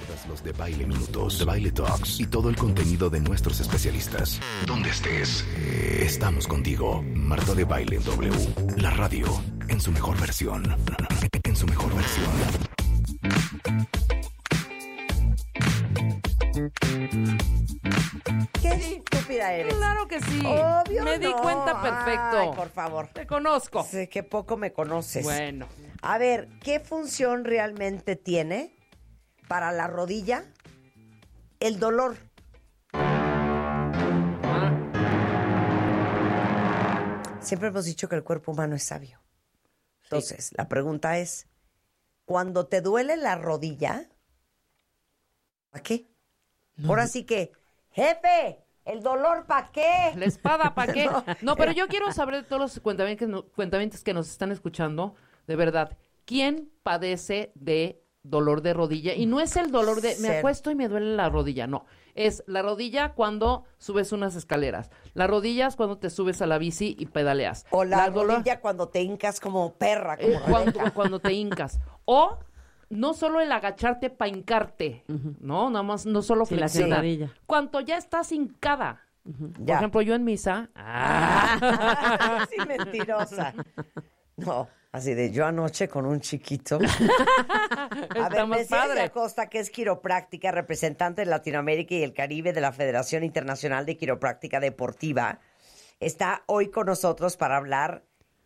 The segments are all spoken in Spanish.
pierdas los de Baile Minutos, de Baile Talks y todo el contenido de nuestros especialistas. Donde estés, estamos contigo. Marta de Baile en W, la radio en su mejor versión. En su mejor versión. ¿Qué estúpida eres? Claro que sí. Obvio Me di no. cuenta perfecto. Ay, por favor. Te conozco. Sé que poco me conoces. Bueno. A ver, ¿qué función realmente tiene para la rodilla el dolor? Siempre hemos dicho que el cuerpo humano es sabio. Entonces, la pregunta es, cuando te duele la rodilla, ¿para qué? Ahora sí que, jefe, ¿el dolor para qué? La espada, ¿para qué? No, pero yo quiero saber de todos los cuentavientes que nos están escuchando, de verdad, ¿quién padece de dolor de rodilla? Y no es el dolor de, me acuesto y me duele la rodilla, no. Es la rodilla cuando subes unas escaleras. La rodilla es cuando te subes a la bici y pedaleas. O la rodilla cuando te hincas como perra, como cuando te hincas. O no solo el agacharte para hincarte, ¿no? Nada más, no solo flexionar. Cuando ya estás hincada. Por ejemplo, yo en misa... Sí, mentirosa. No, así de yo anoche con un chiquito. A ver, Mercedes Acosta, que es quiropráctica, representante de Latinoamérica y el Caribe de la Federación Internacional de Quiropráctica Deportiva, está hoy con nosotros para hablar.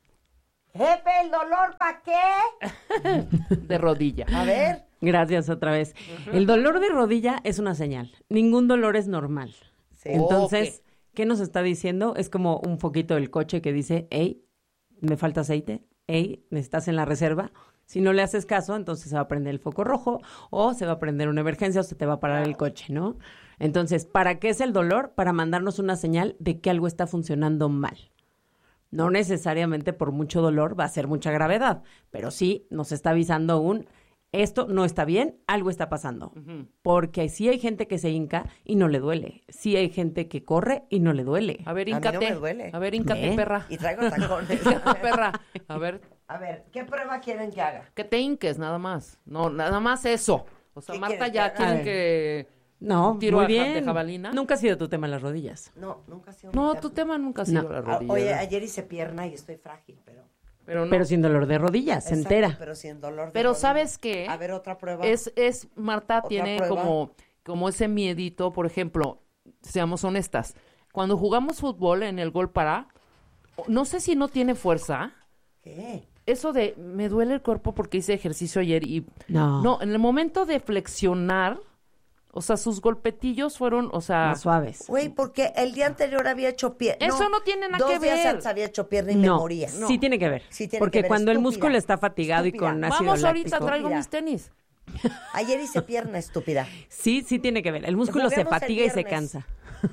Jefe, ¿el dolor para qué? De rodilla. A ver. Gracias otra vez. El dolor de rodilla es una señal. Ningún dolor es normal. Sí. Entonces, ¿qué nos está diciendo? Es como un foquito del coche que dice, hey, me falta aceite, hey, estás en la reserva. Si no le haces caso, entonces se va a prender el foco rojo o se va a prender una emergencia o se te va a parar el coche, ¿no? Entonces, ¿para qué es el dolor? Para mandarnos una señal de que algo está funcionando mal. No necesariamente por mucho dolor va a ser mucha gravedad, pero sí nos está avisando esto no está bien, algo está pasando. Porque sí hay gente que se hinca y no le duele. Sí hay gente que corre y no le duele. A ver, híncate. A mí no me duele. A ver, híncate, perra. Y traigo tacones. Perra. A ver, ¿qué prueba quieren que haga? que te hinques, nada más. No, nada más eso. O sea, Marta ya quieren que... No, tiro muy de bien. jabalina. Nunca ha sido tu tema las rodillas. No, nunca ha sido. No, tu tema nunca ha sido la rodilla. Oye, ayer hice pierna y estoy frágil, pero no. Pero sin dolor de rodillas, se entera. Pero sin dolor de Pero rodilla. ¿sabes qué? A ver, otra prueba. Marta tiene como ese miedito, por ejemplo, seamos honestas. Cuando jugamos fútbol en el gol para, no sé si no tiene fuerza. ¿Qué? Eso de, me duele el cuerpo porque hice ejercicio ayer y... No, en el momento de flexionar, o sea, sus golpetillos fueron, o sea... más suaves. Güey, porque el día anterior había hecho pierna. Eso no tiene nada que ver. 2 días antes había hecho pierna y me moría. No, sí tiene que ver. Sí tiene porque que ver, cuando el estúpida, músculo está fatigado estúpida. y con ácido Vamos láctico... ahorita, traigo mis tenis. Ayer hice pierna, estúpida. Sí tiene que ver. El músculo se Juguemos el fatiga y se viernes. cansa.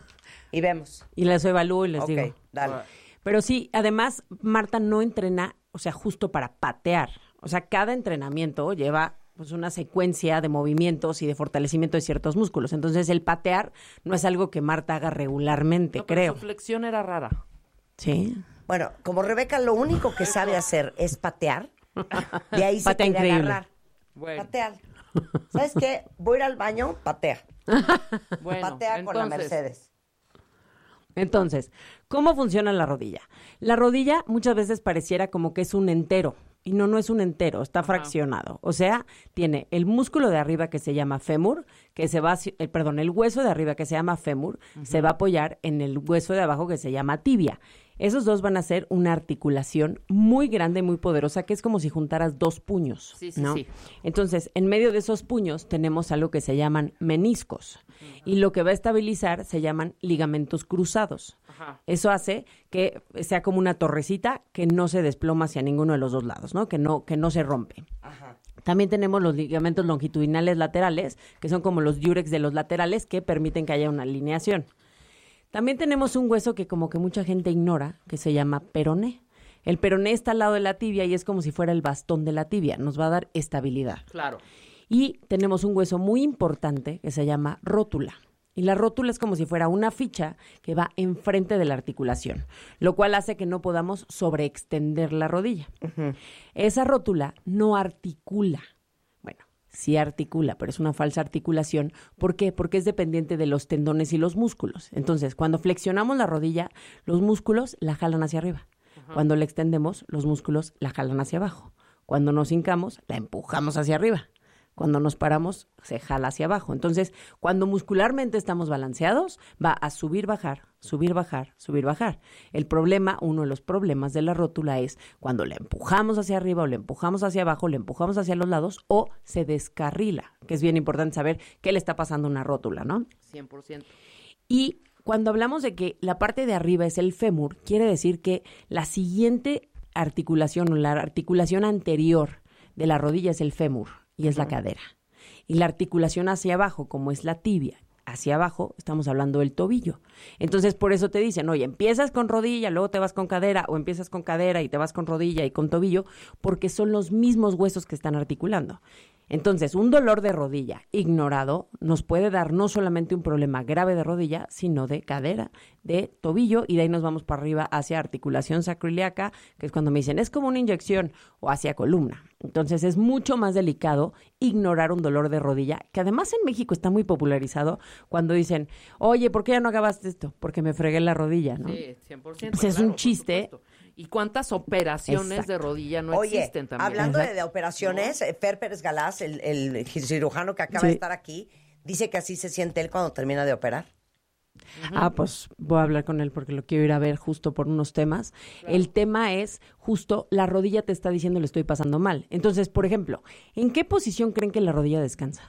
Y vemos. Y les evalúo y les digo. Ok, dale. Pero sí, además, Marta no entrena, o sea, justo para patear. O sea, cada entrenamiento lleva pues una secuencia de movimientos y de fortalecimiento de ciertos músculos. Entonces, el patear no es algo que Marta haga regularmente, No, pero creo. su flexión era rara. Sí. Bueno, como Rebeca lo único que sabe hacer es patear, de ahí se Patea quiere increíble. agarrar. Bueno. Patear. ¿Sabes qué? Voy a ir al baño, patea. Bueno, Patea con la entonces, Mercedes. Entonces, ¿cómo funciona la rodilla? La rodilla muchas veces pareciera como que es un entero. Y no es un entero, está fraccionado. O sea, tiene el músculo de arriba que se llama fémur, que se va, el hueso de arriba que se llama fémur, se va a apoyar en el hueso de abajo que se llama tibia. Esos dos van a ser una articulación muy grande, muy poderosa, que es como si juntaras 2 puños. Sí. Entonces, en medio de esos puños tenemos algo que se llaman meniscos. Y lo que va a estabilizar se llaman ligamentos cruzados. Eso hace que sea como una torrecita que no se desploma hacia ninguno de los dos lados, ¿no? Que no se rompe. También tenemos los ligamentos longitudinales laterales, que son como los diurex de los laterales, que permiten que haya una alineación. También tenemos un hueso que como que mucha gente ignora, que se llama peroné. El peroné está al lado de la tibia y es como si fuera el bastón de la tibia. Nos va a dar estabilidad. Claro. Y tenemos un hueso muy importante que se llama rótula. Y la rótula es como si fuera una ficha que va enfrente de la articulación, lo cual hace que no podamos sobreextender la rodilla. Esa rótula no articula. Bueno, sí articula, pero es una falsa articulación. ¿Por qué? Porque es dependiente de los tendones y los músculos. Entonces, cuando flexionamos la rodilla, los músculos la jalan hacia arriba. Ajá. Cuando la extendemos, los músculos la jalan hacia abajo. Cuando nos hincamos, la empujamos hacia arriba. Cuando nos paramos, se jala hacia abajo. Entonces, cuando muscularmente estamos balanceados, va a subir, bajar, subir, bajar, subir, bajar. El problema, uno de los problemas de la rótula es cuando la empujamos hacia arriba o la empujamos hacia abajo, la empujamos hacia los lados o se descarrila, que es bien importante saber qué le está pasando a una rótula, ¿no? 100%. Y cuando hablamos de que la parte de arriba es el fémur, quiere decir que la siguiente articulación o la articulación anterior de la rodilla es el fémur. Y es la cadera. Y la articulación hacia abajo, como es la tibia, hacia abajo, estamos hablando del tobillo. Entonces, por eso te dicen, oye, empiezas con rodilla, luego te vas con cadera, o empiezas con cadera y te vas con rodilla y con tobillo, porque son los mismos huesos que están articulando. Entonces, un dolor de rodilla ignorado nos puede dar no solamente un problema grave de rodilla, sino de cadera, de tobillo, y de ahí nos vamos para arriba hacia articulación sacroiliaca, que es cuando me dicen, es como una inyección, o hacia columna. Entonces, es mucho más delicado ignorar un dolor de rodilla, que además en México está muy popularizado cuando dicen, oye, ¿por qué ya no acabaste esto? Porque me fregué la rodilla, ¿no? Sí, 100%. O sea, es un chiste. ¿Y cuántas operaciones Exacto. de rodilla no existen también? Hablando de operaciones, ¿no? Fer Pérez Galás, el cirujano que acaba de estar aquí, dice que así se siente él cuando termina de operar. Pues voy a hablar con él porque lo quiero ir a ver justo por unos temas. Claro. El tema es justo, la rodilla te está diciendo le estoy pasando mal. Entonces, por ejemplo, ¿en qué posición creen que la rodilla descansa?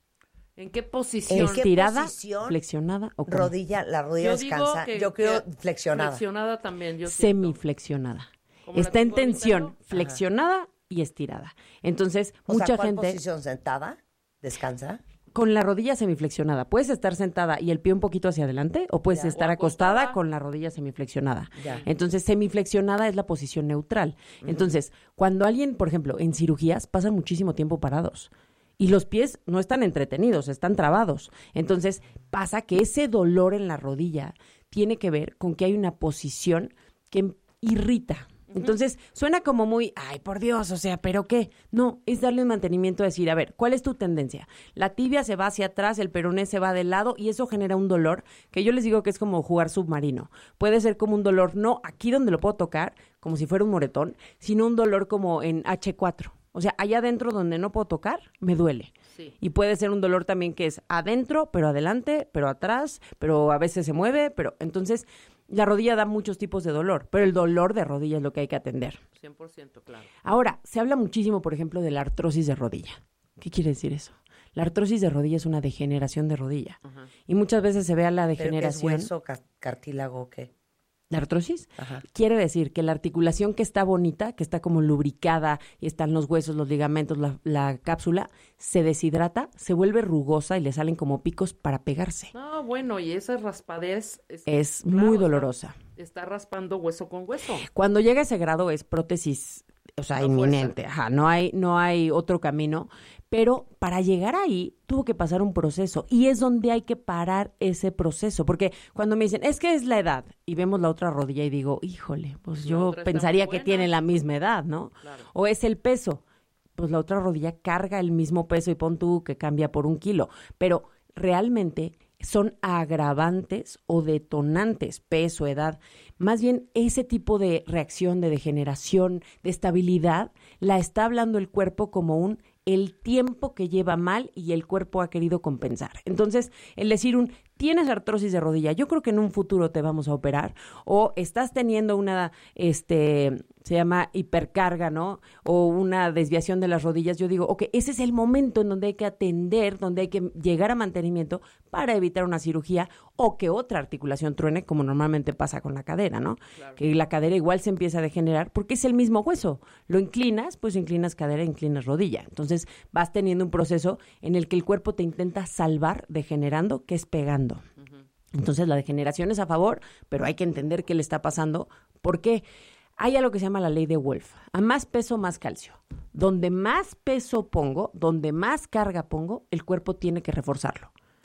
¿En qué posición? ¿Estirada, flexionada o cómo? La rodilla descansa. Yo creo flexionada. Flexionada también, yo semiflexionada. Está en tensión, flexionada y estirada. Entonces, mucha ¿cuál gente... posición? ¿Sentada? ¿Descansa? Con la rodilla semiflexionada. Puedes estar sentada y el pie un poquito hacia adelante o puedes estar acostada con la rodilla semiflexionada. Ya. Entonces, semiflexionada es la posición neutral. Entonces, cuando alguien, por ejemplo, en cirugías, pasan muchísimo tiempo parados. Y los pies no están entretenidos, están trabados. Entonces, pasa que ese dolor en la rodilla tiene que ver con que hay una posición que irrita. Entonces, suena como muy, ay, por Dios, o sea, ¿pero qué? No, es darle un mantenimiento, decir, a ver, ¿cuál es tu tendencia? La tibia se va hacia atrás, el peroné se va de lado y eso genera un dolor que yo les digo que es como jugar submarino. Puede ser como un dolor, no aquí donde lo puedo tocar, como si fuera un moretón, sino un dolor como en H4. O sea, allá adentro donde no puedo tocar, me duele. Sí. Y puede ser un dolor también que es adentro, pero adelante, pero atrás, pero a veces se mueve, pero entonces la rodilla da muchos tipos de dolor, pero el dolor de rodilla es lo que hay que atender. 100%, claro. Ahora, se habla muchísimo, por ejemplo, de la artrosis de rodilla. ¿Qué quiere decir eso? La artrosis de rodilla es una degeneración de rodilla. Uh-huh. Y muchas veces se ve a la degeneración. ¿Pero qué es hueso, cartílago, qué? ¿La artrosis? Ajá. Quiere decir que la articulación que está bonita, que está como lubricada y están los huesos, los ligamentos, la cápsula, se deshidrata, se vuelve rugosa y le salen como picos para pegarse. No, bueno, y esa raspadez es muy dolorosa. Está raspando hueso con hueso. Cuando llega a ese grado es prótesis, o sea, inminente. Ajá, no hay otro camino. Pero para llegar ahí tuvo que pasar un proceso y es donde hay que parar ese proceso. Porque cuando me dicen, es que es la edad y vemos la otra rodilla y digo, híjole, pues yo pensaría que tiene la misma edad, ¿no? Claro. O es el peso. Pues la otra rodilla carga el mismo peso y pon tú que cambia por 1 kilo. Pero realmente son agravantes o detonantes, peso, edad. Más bien ese tipo de reacción, de degeneración, de estabilidad, la está hablando el cuerpo como el tiempo que lleva mal y el cuerpo ha querido compensar. Entonces, el decir tienes artrosis de rodilla, yo creo que en un futuro te vamos a operar, o estás teniendo una, se llama hipercarga, ¿no? O una desviación de las rodillas, yo digo, ok, ese es el momento en donde hay que atender, donde hay que llegar a mantenimiento para evitar una cirugía o que otra articulación truene, como normalmente pasa con la cadera, ¿no? Claro. Que la cadera igual se empieza a degenerar porque es el mismo hueso. Lo inclinas, pues inclinas cadera, inclinas rodilla. Entonces vas teniendo un proceso en el que el cuerpo te intenta salvar degenerando, que es pegando. Uh-huh. Entonces la degeneración es a favor, pero hay que entender qué le está pasando. ¿Por qué? Hay algo que se llama la ley de Wolf. A más peso, más calcio. Donde más peso pongo, donde más carga pongo, el cuerpo tiene que reforzarlo.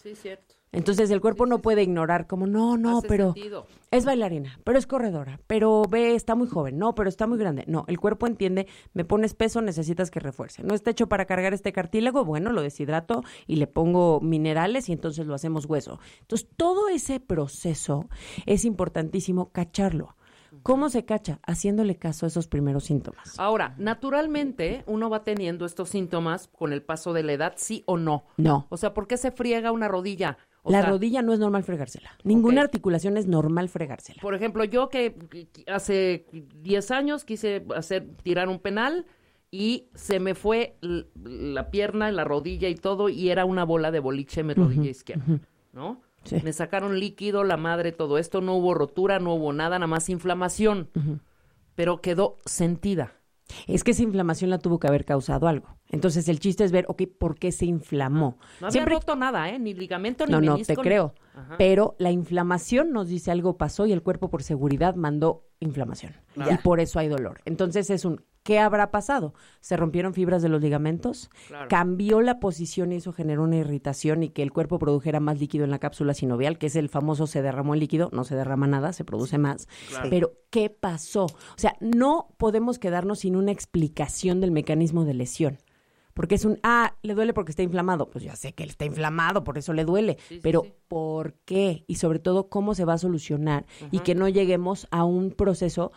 Sí, cierto. Entonces el cuerpo no puede ignorar como, no, Hace pero sentido. es bailarina, pero es corredora, pero ve, está muy joven, no, pero está muy grande. No, el cuerpo entiende, me pones peso, necesitas que refuerce. No está hecho para cargar este cartílago, bueno, lo deshidrato y le pongo minerales y entonces lo hacemos hueso. Entonces todo ese proceso es importantísimo cacharlo. ¿Cómo se cacha? Haciéndole caso a esos primeros síntomas. Ahora, naturalmente, uno va teniendo estos síntomas con el paso de la edad, ¿sí o no? No. O sea, ¿por qué se friega una rodilla? La rodilla no es normal fregársela. Ninguna articulación es normal fregársela. Por ejemplo, yo que hace 10 años quise tirar un penal y se me fue la pierna, la rodilla y todo, y era una bola de boliche en mi rodilla izquierda, ¿no? Sí. Me sacaron líquido, la madre, todo esto, no hubo rotura, no hubo nada, nada más inflamación, pero quedó sentida. Es que esa inflamación la tuvo que haber causado algo. Entonces el chiste es ver, ¿por qué se inflamó? No había roto nada, ni ligamento, ni No, menisco. te creo. Pero la inflamación nos dice algo pasó y el cuerpo por seguridad mandó inflamación. Claro. Y por eso hay dolor. Entonces ¿qué habrá pasado? ¿Se rompieron fibras de los ligamentos? Claro. ¿Cambió la posición y eso generó una irritación y que el cuerpo produjera más líquido en la cápsula sinovial, que es el famoso se derramó el líquido? No se derrama nada, se produce más. Claro. Pero ¿qué pasó? O sea, no podemos quedarnos sin una explicación del mecanismo de lesión. Porque le duele porque está inflamado. Pues ya sé que él está inflamado, por eso le duele. Sí, pero sí. ¿por qué? Y sobre todo, ¿cómo se va a solucionar? Y que no lleguemos a un proceso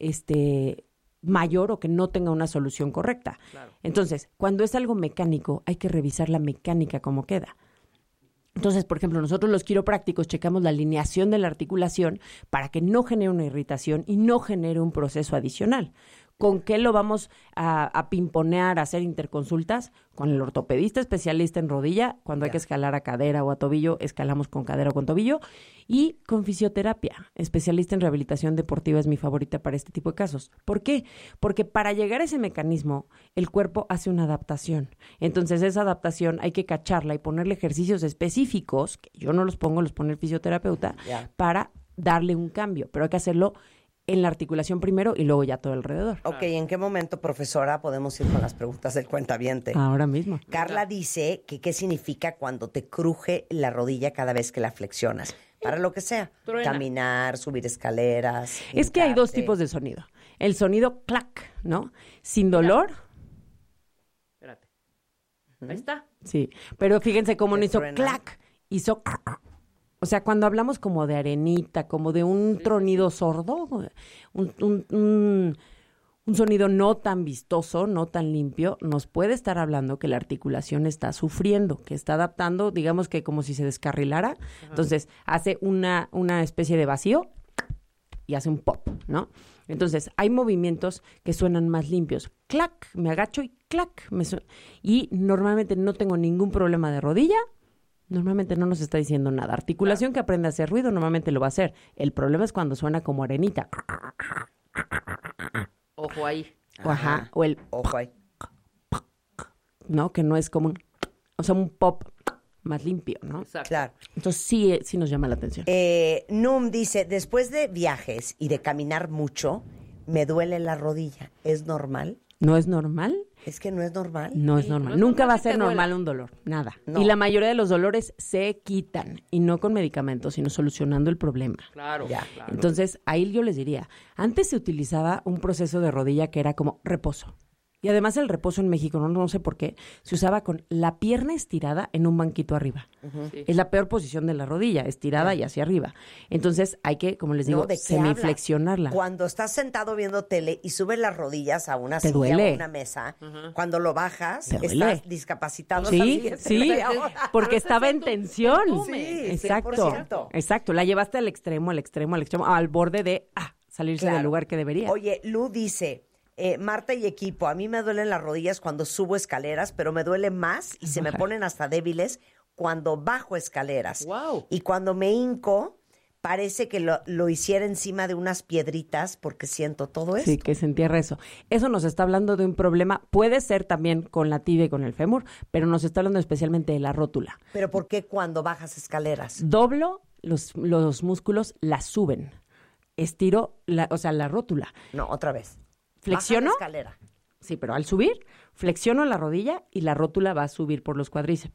mayor o que no tenga una solución correcta. Claro. Entonces, cuando es algo mecánico, hay que revisar la mecánica cómo queda. Entonces, por ejemplo, nosotros los quiroprácticos checamos la alineación de la articulación para que no genere una irritación y no genere un proceso adicional. ¿Con qué lo vamos a pimponear, a hacer interconsultas? Con el ortopedista especialista en rodilla. Cuando hay que escalar a cadera o a tobillo, escalamos con cadera o con tobillo. Y con fisioterapia. Especialista en rehabilitación deportiva es mi favorita para este tipo de casos. ¿Por qué? Porque para llegar a ese mecanismo, el cuerpo hace una adaptación. Entonces, esa adaptación hay que cacharla y ponerle ejercicios específicos, que yo no los pongo, los pone el fisioterapeuta, para darle un cambio. Pero hay que hacerlo en la articulación primero y luego ya todo alrededor. Ok, ¿en qué momento, profesora, podemos ir con las preguntas del cuentaviente? Ahora mismo. Carla dice que qué significa cuando te cruje la rodilla cada vez que la flexionas. Para lo que sea. Truena. Caminar, subir escaleras. Es que hay dos hincarte. tipos de sonido. El sonido clac, ¿no? Sin dolor. Espérate. Ahí está. Sí, pero fíjense cómo ¿Te no hizo truena? clac, hizo... O sea, cuando hablamos como de arenita, como de un tronido sordo, un sonido no tan vistoso, no tan limpio, nos puede estar hablando que la articulación está sufriendo, que está adaptando, digamos que como si se descarrilara. Entonces, hace una especie de vacío y hace un pop, ¿no? Entonces, hay movimientos que suenan más limpios. Clac, me agacho y clac. Y normalmente no tengo ningún problema de rodilla. Normalmente no nos está diciendo nada. Articulación que aprende a hacer ruido, normalmente lo va a hacer. El problema es cuando suena como arenita. Ojo ahí. Ajá. O el, Ojo ahí. ¿no? Que no es como un pop más limpio, ¿no? Exacto. Claro. Entonces sí nos llama la atención. Num dice, después de viajes y de caminar mucho, me duele la rodilla. ¿Es normal? ¿No es normal? Es que no es normal. No es Sí, normal. no es Nunca normal va a que ser te duela. normal un dolor. Nada. No. Y la mayoría de los dolores se quitan. Y no con medicamentos, sino solucionando el problema. Claro. Ya. Claro. Entonces, ahí yo les diría, antes se utilizaba un proceso de rodilla que era como reposo. Y además el reposo en México, no sé por qué, se usaba con la pierna estirada en un banquito arriba. Sí. Es la peor posición de la rodilla, estirada y hacia arriba. Entonces hay que, como les digo, No, ¿de qué semiflexionarla. hablas? Cuando estás sentado viendo tele y subes las rodillas a una Te silla duele. o a una mesa, cuando lo bajas, Te duele. estás discapacitado. Sí, sí, porque Pero estaba en ese es tu tensión. perfume. Sí, Exacto, 100%. exacto. La llevaste al extremo, al borde de salirse Claro. del lugar que debería. Oye, Lu dice, Marta y equipo, a mí me duelen las rodillas cuando subo escaleras, pero me duele más y se me ponen hasta débiles cuando bajo escaleras. Wow. Y cuando me hinco, parece que lo hiciera encima de unas piedritas porque siento todo esto. Sí, que se entierra eso. Eso nos está hablando de un problema, puede ser también con la tibia y con el fémur, pero nos está hablando especialmente de la rótula. Pero ¿por qué cuando bajas escaleras? Doblo los músculos, la suben. Estiro la rótula. No, otra vez. Flexiono. Baja la escalera. Sí, pero al subir, flexiono la rodilla y la rótula va a subir por los cuádriceps.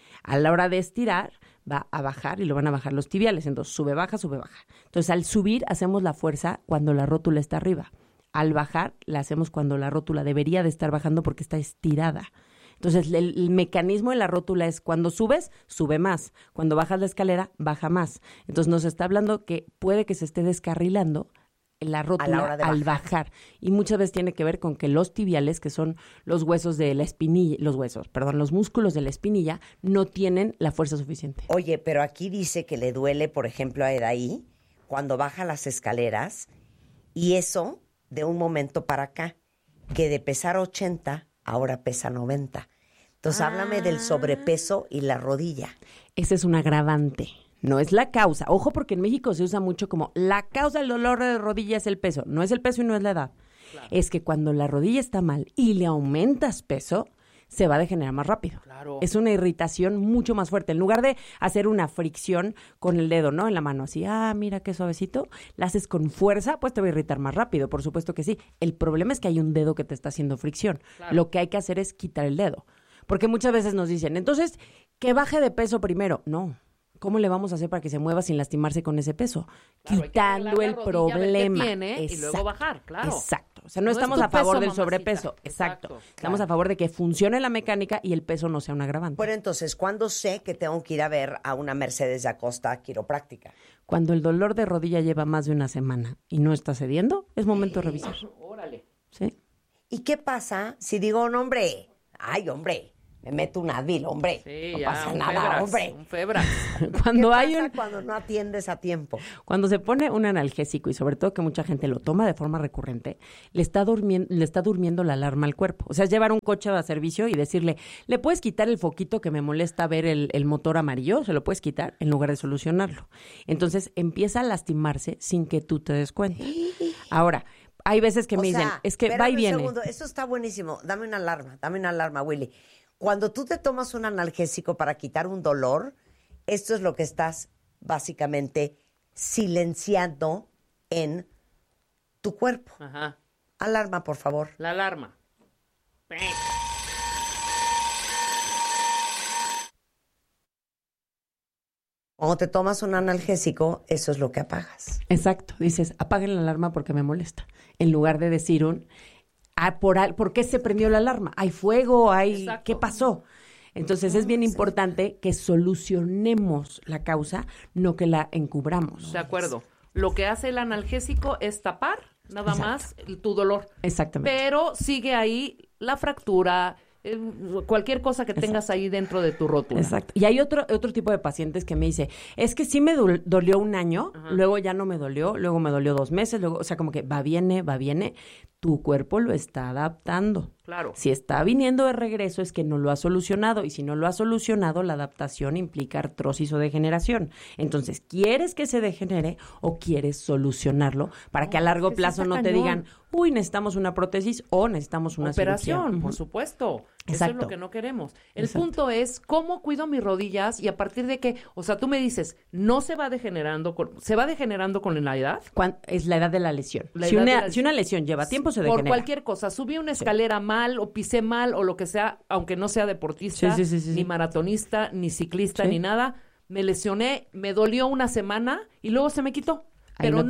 A la hora de estirar, va a bajar y lo van a bajar los tibiales. Entonces, sube, baja, sube, baja. Entonces, al subir, hacemos la fuerza cuando la rótula está arriba. Al bajar, la hacemos cuando la rótula debería de estar bajando porque está estirada. Entonces, el mecanismo de la rótula es cuando subes, sube más. Cuando bajas la escalera, baja más. Entonces, nos está hablando que puede que se esté descarrilando la rótula al bajar. Y muchas veces tiene que ver con que los tibiales, que son los huesos de la espinilla, los músculos de la espinilla, no tienen la fuerza suficiente. Oye, pero aquí dice que le duele, por ejemplo, a Edaí cuando baja las escaleras, y eso de un momento para acá, que de pesar 80, ahora pesa 90. Entonces, háblame del sobrepeso y la rodilla. Ese es un agravante. No es la causa. Ojo, porque en México se usa mucho como la causa del dolor de rodilla es el peso. No es el peso y no es la edad. Claro. Es que cuando la rodilla está mal y le aumentas peso, se va a degenerar más rápido. Claro. Es una irritación mucho más fuerte. En lugar de hacer una fricción con el dedo, ¿no? En la mano, así, mira qué suavecito, la haces con fuerza, pues te va a irritar más rápido, por supuesto que sí. El problema es que hay un dedo que te está haciendo fricción. Claro. Lo que hay que hacer es quitar el dedo. Porque muchas veces nos dicen, entonces, que baje de peso primero. No. ¿Cómo le vamos a hacer para que se mueva sin lastimarse con ese peso? Claro, quitando el problema. Y luego bajar, claro. Exacto. O sea, no estamos a favor del sobrepeso. Exacto. Estamos a favor de que funcione la mecánica y el peso no sea un agravante. Bueno, entonces, ¿cuándo sé que tengo que ir a ver a una Mercedes de Acosta quiropráctica? Cuando el dolor de rodilla lleva más de una semana y no está cediendo, es momento de revisar. Órale. Sí. ¿Y qué pasa si digo, no, hombre, me meto un Advil, hombre? Sí, no ya, pasa nada, hombre. Un febras. Cuando ¿Qué pasa cuando no atiendes a tiempo? Cuando se pone un analgésico y sobre todo que mucha gente lo toma de forma recurrente, le está durmiendo la alarma al cuerpo. O sea, es llevar un coche a servicio y decirle, ¿le puedes quitar el foquito que me molesta ver el motor amarillo? ¿Se lo puedes quitar? En lugar de solucionarlo. Entonces empieza a lastimarse sin que tú te des cuenta. Ahora, hay veces que me dicen, es que va y viene. Un segundo, eso está buenísimo. Dame una alarma, Willy. Cuando tú te tomas un analgésico para quitar un dolor, esto es lo que estás básicamente silenciando en tu cuerpo. Ajá. Alarma, por favor. La alarma. Cuando te tomas un analgésico, eso es lo que apagas. Exacto. Dices, apaguen la alarma porque me molesta. En lugar de decir ¿por qué se prendió la alarma? ¿Hay fuego? Exacto. ¿Qué pasó? Entonces es bien importante que solucionemos la causa, no que la encubramos. De acuerdo. Lo que hace el analgésico es tapar nada más tu dolor. Exactamente. Pero sigue ahí la fractura, cualquier cosa que tengas ahí dentro de tu rótula. Exacto. Y hay otro tipo de pacientes que me dice, es que sí me dolió un año, luego ya no me dolió, luego me dolió 2 meses, luego, o sea, como que va, viene. Tu cuerpo lo está adaptando. Claro. Si está viniendo de regreso es que no lo ha solucionado, y si no lo ha solucionado, la adaptación implica artrosis o degeneración. Entonces, ¿quieres que se degenere o quieres solucionarlo para que a largo plazo no te digan, necesitamos una prótesis o necesitamos una operación, cirugía? Por supuesto. Exacto. Eso es lo que no queremos. El punto es cómo cuido mis rodillas y a partir de que, o sea, tú me dices, no se va degenerando, ¿se va degenerando con la edad? Es la edad de la lesión. Si una lesión lleva tiempo, se degenera. Por cualquier cosa. Subí una escalera mal o pisé mal o lo que sea, aunque no sea deportista, ni maratonista, ni ciclista, ni nada. Me lesioné, me dolió una semana y luego se me quitó. Pero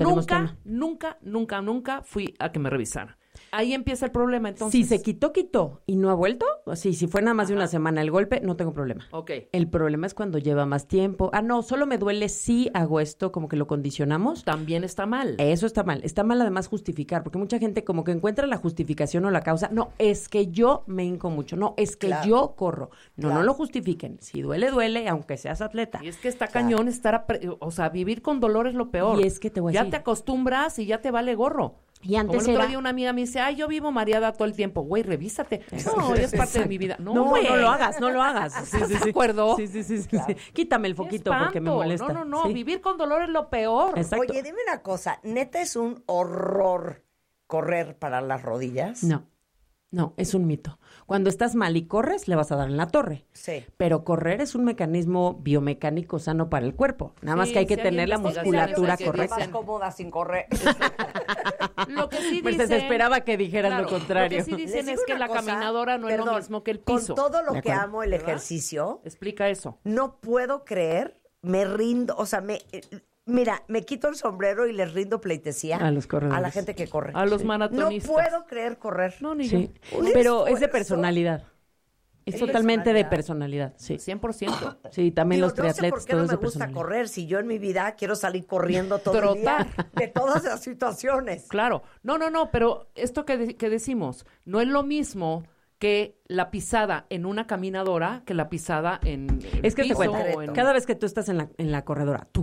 nunca fui a que me revisaran. Ahí empieza el problema, entonces. Si se quitó y no ha vuelto, si fue nada más de una semana el golpe, no tengo problema. Ok. El problema es cuando lleva más tiempo. No, solo me duele si hago esto, como que lo condicionamos. También está mal. Eso está mal. Está mal además justificar, porque mucha gente como que encuentra la justificación o la causa. No, es que yo me hinco mucho. No, es que yo corro. No lo justifiquen. Si duele, aunque seas atleta. Y es que está cañón vivir con dolor es lo peor. Y es que te voy a decir. Ya te acostumbras y ya te vale gorro. Y antes como el otro día una amiga me dice, yo vivo mareada todo el tiempo. Güey, revísate. No, es parte de mi vida. No lo hagas. ¿Estás de acuerdo? Sí. Claro. Quítame el foquito porque me molesta. No. Sí. Vivir con dolor es lo peor. Exacto. Oye, dime una cosa. ¿Neta es un horror correr para las rodillas? No, es un mito. Cuando estás mal y corres, le vas a dar en la torre. Sí. Pero correr es un mecanismo biomecánico sano para el cuerpo. Nada más que hay que tener la musculatura correcta. Más cómoda sin correr. Lo que sí pues dicen, se esperaba que dijeran lo contrario. Lo que sí dicen es que la caminadora no es lo mismo que el piso. Con todo lo que amo el ejercicio, explica eso. No puedo creer, me rindo, o sea, mira, me quito el sombrero y les rindo pleitesía a los corredores, a la gente que corre. A los maratonistas. No puedo creer correr. No, ni yo. Pero es de personalidad. Es totalmente de personalidad, sí. 100%. Sí, también los triatletas. No sé por qué no me gusta correr, si yo en mi vida quiero salir corriendo todo el día de todas las situaciones. Claro. No, pero esto que decimos, no es lo mismo que la pisada en una caminadora que la pisada en es que piso te cuento, cada vez que tú estás en la corredora, tú,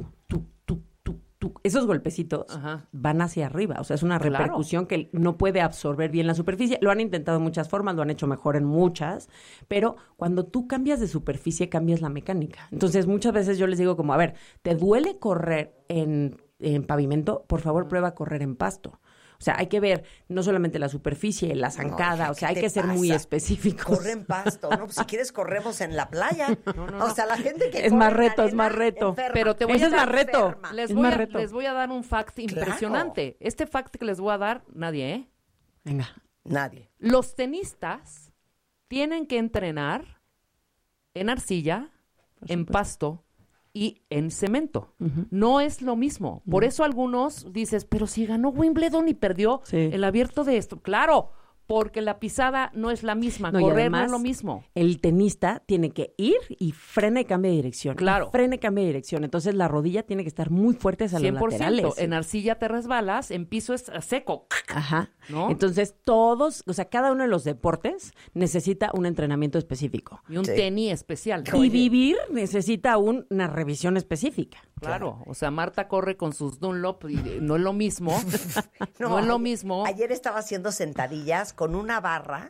esos golpecitos van hacia arriba, o sea, es una repercusión que no puede absorber bien la superficie. Lo han intentado de muchas formas, lo han hecho mejor en muchas, pero cuando tú cambias de superficie, cambias la mecánica. Entonces, muchas veces yo les digo como, a ver, ¿te duele correr en pavimento? Por favor, prueba a correr en pasto. O sea, hay que ver no solamente la superficie, la zancada, o sea, hay que ser muy específicos. Corre en pasto, ¿no? Pues si quieres corremos en la playa. No. O sea, la gente que es más reto, es más reto. Enferma. Pero te voy a dar más reto. Les voy a dar un fact impresionante. Este fact que les voy a dar, nadie, ¿eh? Venga. Nadie. Los tenistas tienen que entrenar en arcilla, en pasto y en cemento. No es lo mismo. Por eso algunos dices, pero si ganó Wimbledon y perdió el abierto de esto. Claro, porque la pisada no es la misma, correr no es lo mismo. El tenista tiene que ir y frena y cambia de dirección. Claro. Frena y cambia de dirección. Entonces la rodilla tiene que estar muy fuerte hacia los laterales. En arcilla te resbalas, en piso es seco. Ajá. ¿No? Entonces todos, o sea, cada uno de los deportes necesita un entrenamiento específico. Y un tenis especial. Y vivir necesita una revisión específica. Claro, o sea, Marta corre con sus Dunlop y no es lo mismo. no es lo mismo. Ayer estaba haciendo sentadillas con una barra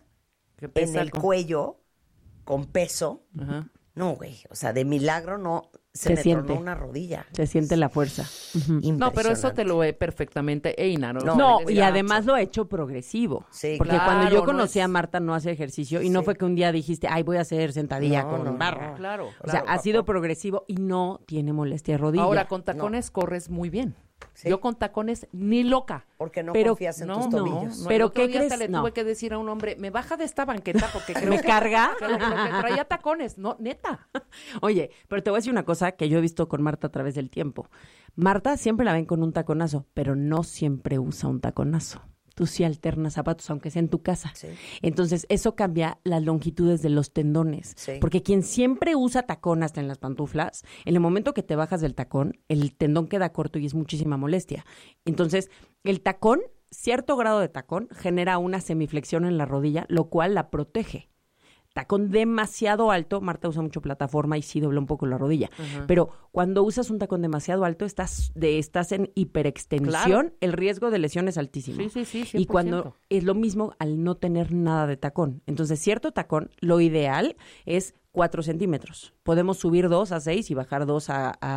en el cuello, con peso. Ajá. No, güey, o sea, de milagro no se me siente. tronó una rodilla. Se siente la fuerza. No, pero eso te lo ve perfectamente Eina, ¿no? No, y además lo ha hecho progresivo. Sí, porque cuando yo conocí a Marta no hacía ejercicio y no fue que un día dijiste, ay, voy a hacer sentadilla con barra. No. Claro. O sea, ha sido progresivo y no tiene molestia de rodilla. Ahora, con tacones corres muy bien. ¿Sí? Yo con tacones ni loca. Porque no confías en tus tobillos. No, pero ¿qué crees? Le tuve que decir a un hombre, me baja de esta banqueta porque creo ¿Me carga? Que traía tacones. No, neta. Oye, pero te voy a decir una cosa que yo he visto con Marta a través del tiempo. Marta siempre la ven con un taconazo, pero no siempre usa un taconazo. Tú sí alternas zapatos, aunque sea en tu casa. Sí. Entonces, eso cambia las longitudes de los tendones. Sí. Porque quien siempre usa tacón hasta en las pantuflas, en el momento que te bajas del tacón, el tendón queda corto y es muchísima molestia. Entonces, el tacón, cierto grado de tacón, genera una semiflexión en la rodilla, lo cual la protege. Tacón demasiado alto, Marta usa mucho plataforma y sí dobla un poco la rodilla, pero cuando usas un tacón demasiado alto estás en hiperextensión, el riesgo de lesión es altísimo. Sí, 100%. Y cuando es lo mismo al no tener nada de tacón. Entonces, cierto tacón, lo ideal es 4 centímetros. Podemos subir 2 a 6 y bajar 2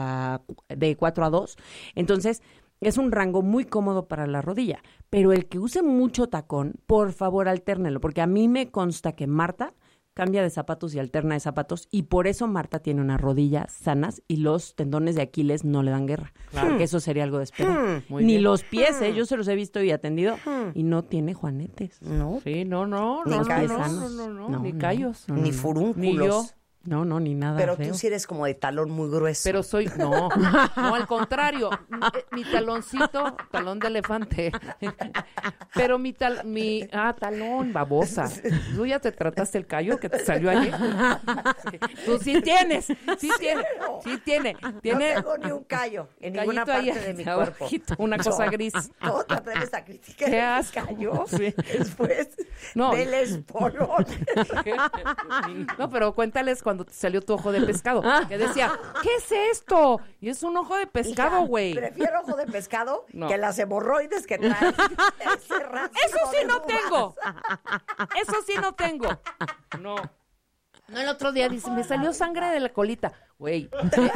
de 4 a 2. Entonces, es un rango muy cómodo para la rodilla. Pero el que use mucho tacón, por favor, altérnelo, porque a mí me consta que Marta cambia de zapatos y alterna de zapatos, y por eso Marta tiene unas rodillas sanas y los tendones de Aquiles no le dan guerra. Claro. Porque eso sería algo de esperar. Ni bien. Los pies, yo se los he visto y atendido, y no tiene juanetes. No. Sí, no. Ni callos. Ni furúnculos. Ni yo. No, ni nada. Pero feo. tú sí eres como de talón muy grueso. Pero no, al contrario, mi taloncito, talón de elefante. Pero talón, babosa. ¿Tú ya te trataste el callo que te salió ayer? Tú sí tienes, sí tiene. No tengo ni un callo en ninguna parte de mi cuerpo. Una cosa gris. ¿Cómo te atreves a criticar ¿Qué el callo? Sí. Después del espolón. No, pero cuéntales cuando te salió tu ojo de pescado. Que decía, ¿qué es esto? Y es un ojo de pescado, güey. Prefiero ojo de pescado que las hemorroides que trae. Eso sí no tengo. Eso sí no tengo. No, el otro día dice, me salió sangre de la colita. Güey.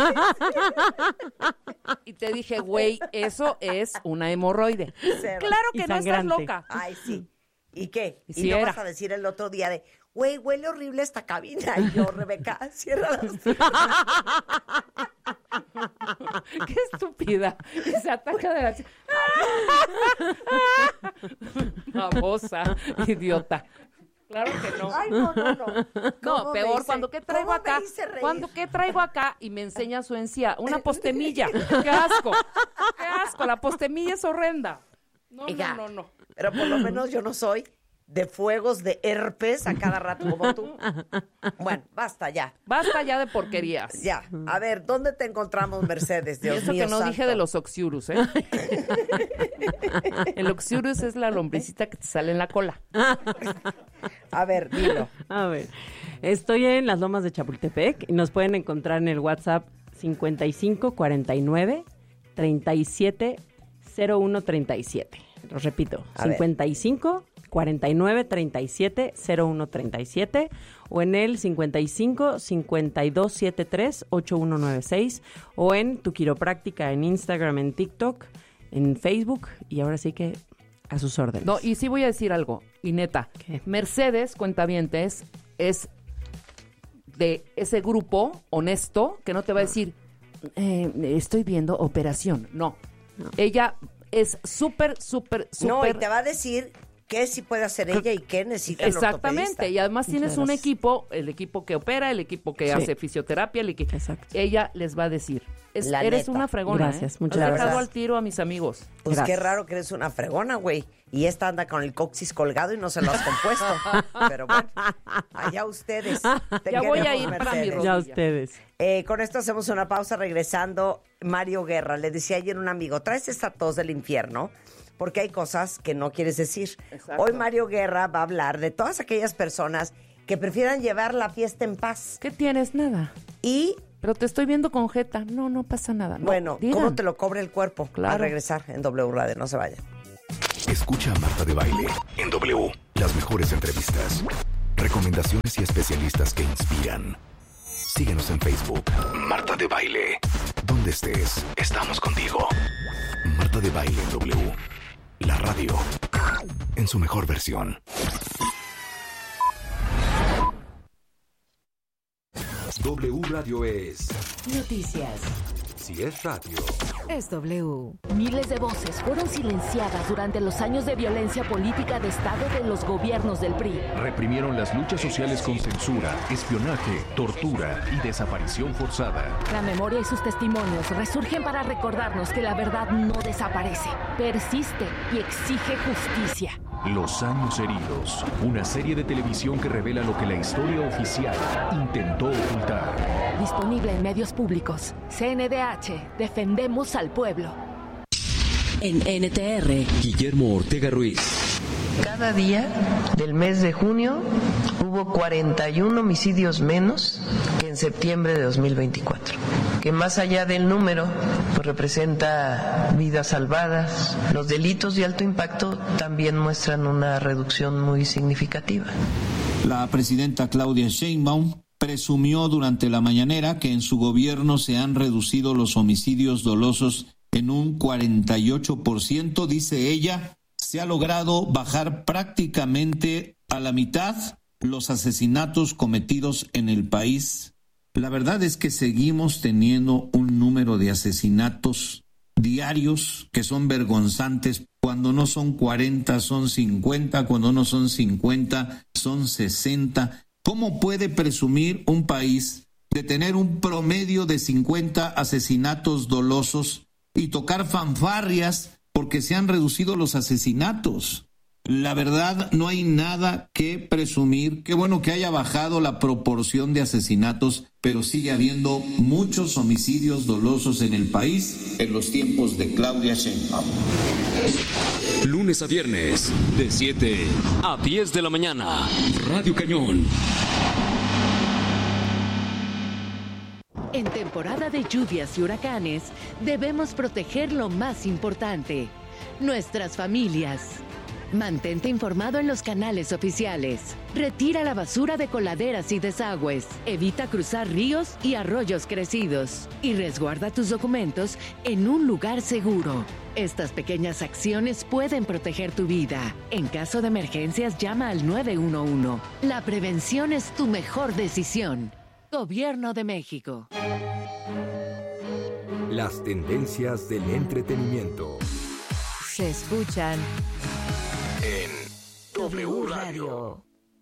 Y te dije, güey, eso es una hemorroide. Claro que no estás loca. Ay, sí. ¿Y qué? Sí, y no vas a decir el otro día de, güey, huele horrible esta cabina. Y yo, Rebeca, cierra las Qué estúpida. Se ataca de la... Babosa, idiota. Claro que no. Ay, no. No, peor, cuando ¿qué traigo acá? ¿Qué traigo acá? Y me enseña su encía. Una postemilla. ¡Qué asco! ¡Qué asco! La postemilla es horrenda. No. Pero por lo menos yo no soy de fuegos de herpes a cada rato como tú. Bueno, basta ya. Basta ya de porquerías. Ya. A ver, ¿dónde te encontramos, Mercedes? Dios eso mío que no santo. dije de los oxiurus, ¿eh? El oxiurus es la lombricita que te sale en la cola. A ver, dilo. A ver, estoy en las Lomas de Chapultepec y nos pueden encontrar en el WhatsApp 5549 37 0137. Lo repito, 55 49 37 0137 o en el 55 52 73 8196 o en Tu Quiropráctica en Instagram, en TikTok, en Facebook y ahora sí que a sus órdenes. No, y sí voy a decir algo, y neta, ¿qué? Mercedes, cuentavientes, es de ese grupo honesto que no te va a decir, estoy viendo Operación. No. Ella es súper. No, y te va a decir qué sí puede hacer ella y qué necesita el Exactamente, ortopedista. y además tienes un equipo, el equipo que opera, el equipo que hace fisioterapia, Exacto. Ella les va a decir, eres neta. una fregona. Gracias, muchas Has gracias. dejado al tiro a mis amigos. Pues Gracias. qué raro que eres una fregona, güey. Y esta anda con el coxis colgado y no se lo has compuesto. Pero bueno, allá ustedes. Te Ya voy a queremos, ir para mi Mercedes. rodilla. Ya ustedes. Con esto hacemos una pausa regresando. Mario Guerra, le decía ayer un amigo, traes esta tos del infierno porque hay cosas que no quieres decir. Exacto. Hoy Mario Guerra va a hablar de todas aquellas personas que prefieran llevar la fiesta en paz. ¿Qué tienes? Nada. Y, Pero te estoy viendo con jeta. No pasa nada. No, bueno, digan. ¿cómo te lo cobra el cuerpo? Claro. Al regresar en W Radio, no se vayan. Escucha a Marta de Baile en W. Las mejores entrevistas, recomendaciones y especialistas que inspiran. Síguenos en Facebook. Marta de Baile. Donde estés, estamos contigo. Marta de Baile en W. La radio. En su mejor versión. W Radio es... Noticias. Si es radio, Es W. Miles de voces fueron silenciadas durante los años de violencia política de Estado de los gobiernos del PRI. Reprimieron las luchas sociales con censura, espionaje, tortura y desaparición forzada. La memoria y sus testimonios resurgen para recordarnos que la verdad no desaparece, persiste y exige justicia. Los años heridos, una serie de televisión que revela lo que la historia oficial intentó ocultar. Disponible en medios públicos. CNDH, defendemos al pueblo. En NTR, Guillermo Ortega Ruiz. Cada día del mes de junio hubo 41 homicidios menos que en septiembre de 2024, que más allá del número, pues representa vidas salvadas. Los delitos de alto impacto también muestran una reducción muy significativa. La presidenta Claudia Sheinbaum presumió durante la mañanera que en su gobierno se han reducido los homicidios dolosos en un 48%, dice ella. Se ha logrado bajar prácticamente a la mitad los asesinatos cometidos en el país. La verdad es que seguimos teniendo un número de asesinatos diarios que son vergonzantes. Cuando no son 40, son 50. Cuando no son 50, son 60. ¿Cómo puede presumir un país de tener un promedio de 50 asesinatos dolosos y tocar fanfarrias porque se han reducido los asesinatos? La verdad, no hay nada que presumir. Qué bueno que haya bajado la proporción de asesinatos, pero sigue habiendo muchos homicidios dolosos en el país en los tiempos de Claudia Sheinbaum. Lunes a viernes, de 7 a 10 de la mañana. Radio Cañón. en temporada de lluvias y huracanes, debemos proteger lo más importante, nuestras familias. Mantente informado en los canales oficiales. Retira la basura de coladeras y desagües. Evita cruzar ríos y arroyos crecidos. Y resguarda tus documentos en un lugar seguro. Estas pequeñas acciones pueden proteger tu vida. En caso de emergencias, llama al 911. La prevención es tu mejor decisión. Gobierno de México. Las tendencias del entretenimiento. se escuchan en W Radio.